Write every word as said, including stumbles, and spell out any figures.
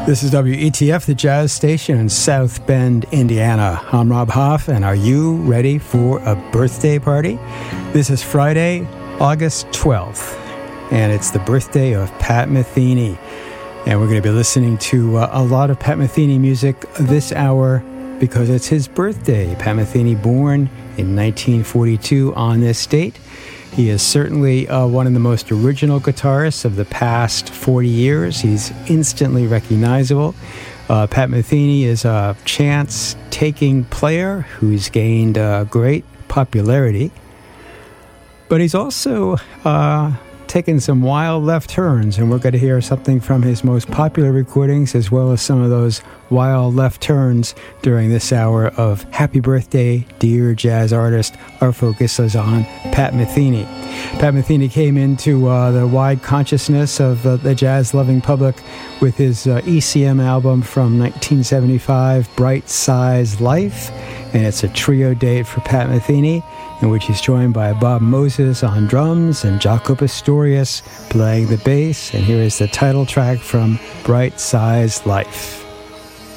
This is W E T F, the jazz station in South Bend, Indiana. I'm Rob Hoff, and are you ready for a birthday party? This is Friday, August twelfth, and it's the birthday of Pat Metheny. And we're going to be listening to uh, a lot of Pat Metheny music this hour because it's his birthday. Pat Metheny, born in nineteen forty-two on this date. He is certainly uh, one of the most original guitarists of the past forty years. He's instantly recognizable. Uh, Pat Metheny is a chance-taking player who's gained uh, great popularity. But he's also uh, taken some wild left turns, and we're going to hear something from his most popular recordings as well as some of those wild left turns during this hour of Happy Birthday, Dear Jazz Artist. Our focus is on Pat Metheny. Pat Metheny came into uh, the wide consciousness of uh, the jazz-loving public with his uh, E C M album from nineteen seventy-five, Bright Size Life, and it's a trio date for Pat Metheny, in which he's joined by Bob Moses on drums and Jaco Pastorius playing the bass. And here is the title track from Bright Size Life.